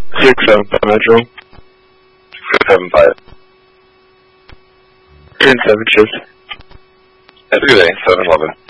675 Metro. 675. 10-7 shift. Have a good day, 7-11.